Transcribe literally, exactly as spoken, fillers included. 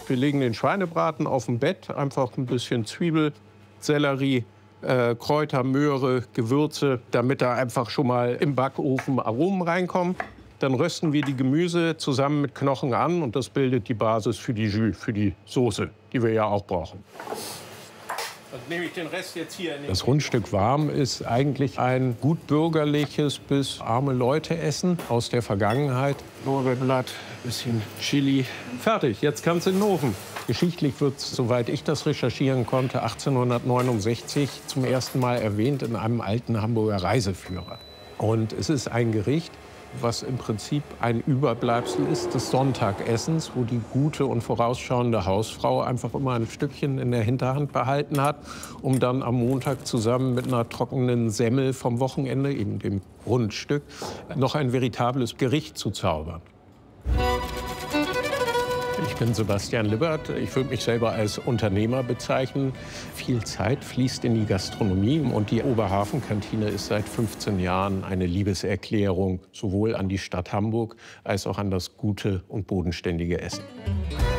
Wir legen den Schweinebraten auf dem Bett, einfach ein bisschen Zwiebel, Sellerie, äh, Kräuter, Möhre, Gewürze, damit da einfach schon mal im Backofen Aromen reinkommen. Dann rösten wir die Gemüse zusammen mit Knochen an und das bildet die Basis für die Jus, für die Soße, die wir ja auch brauchen. Dann nehme ich den Rest jetzt hier in den Das Rundstück warm ist eigentlich ein gut bürgerliches bis arme Leute Essen aus der Vergangenheit. Lorbeerblatt, bisschen Chili. Fertig, jetzt kann es in den Ofen. Geschichtlich wird es, soweit ich das recherchieren konnte, achtzehnhundertneunundsechzig zum ersten Mal erwähnt in einem alten Hamburger Reiseführer. Und es ist ein Gericht, was im Prinzip ein Überbleibsel ist des Sonntagessens, wo die gute und vorausschauende Hausfrau einfach immer ein Stückchen in der Hinterhand behalten hat, um dann am Montag zusammen mit einer trockenen Semmel vom Wochenende, eben dem Rundstück, noch ein veritables Gericht zu zaubern. Ich bin Sebastian Libbert. Ich würde mich selber als Unternehmer bezeichnen. Viel Zeit fließt in die Gastronomie und die Oberhafenkantine ist seit fünfzehn Jahren eine Liebeserklärung sowohl an die Stadt Hamburg als auch an das gute und bodenständige Essen.